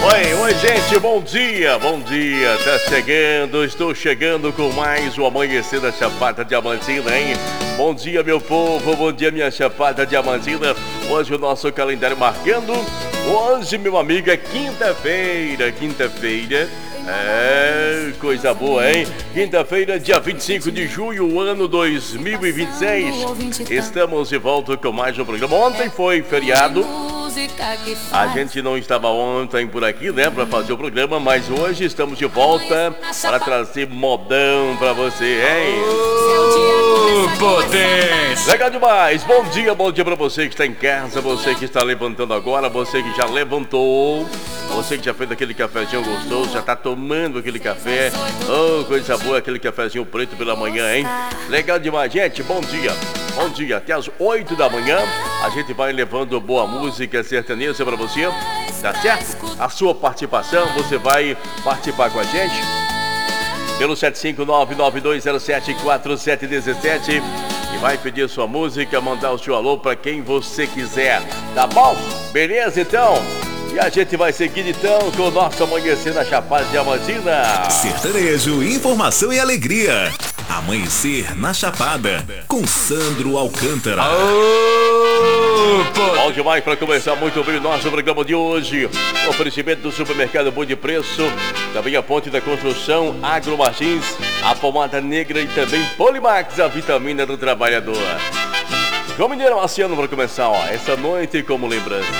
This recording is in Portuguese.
Oi, gente, bom dia, tá chegando, estou chegando com mais o Amanhecer da Chapada Diamantina, hein? Bom dia, meu povo, bom dia, minha Chapada Diamantina. Hoje o nosso calendário marcando, hoje, meu amigo, é quinta-feira, coisa boa, hein? Quinta-feira, dia 25 de junho, ano 2026. Estamos de volta com mais um programa. Ontem foi feriado. A gente não estava ontem por aqui, né, para fazer o programa, mas hoje estamos de volta para trazer modão para você, hein? Potência! Legal demais! Bom dia para você que está em casa, você que está levantando agora, você que já levantou, você que já fez aquele cafezinho gostoso, já está tomando aquele café. Oh, coisa boa, aquele cafezinho preto pela manhã, hein? Legal demais, gente, bom dia! Bom dia, até as 8 da manhã a gente vai levando boa música sertaneja para você, tá certo? A sua participação, você vai participar com a gente pelo 75992074717 e vai pedir sua música, mandar o seu alô para quem você quiser, tá bom? Beleza, então? E a gente vai seguir então com o nosso Amanhecer na Chapada Diamantina. Sertanejo, informação e alegria. Amanhecer na Chapada, com Sandro Alcântara. Bom demais para começar muito bem o nosso programa de hoje. Oferecimento do Supermercado Bom de Preço, também a Ponte da Construção, Agro Martins, a Pomada Negra e também Polimax, a vitamina do trabalhador. Com Mineirão Marciano para começar, ó, essa noite como lembrança.